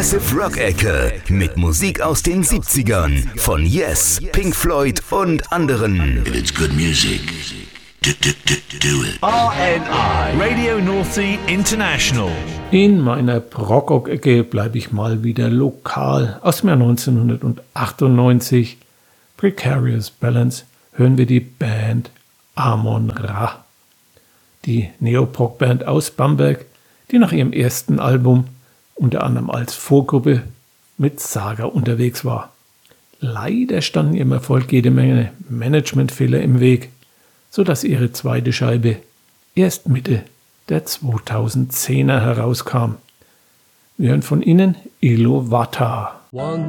Progressive Rock Ecke mit Musik aus den 70ern von Yes, Pink Floyd und anderen. If it's good music, do it. RNI Radio North Sea International. In meiner Prog-Ecke bleibe ich mal wieder lokal. Aus dem Jahr 1998, Precarious Balance, hören wir die Band Amon-Ra. Die Neoprog-Band aus Bamberg, die nach ihrem ersten Album unter anderem als Vorgruppe mit Saga unterwegs war. Leider standen ihrem Erfolg jede Menge Managementfehler im Weg, sodass ihre zweite Scheibe erst Mitte der 2010er herauskam. Wir hören von ihnen Ilovata. One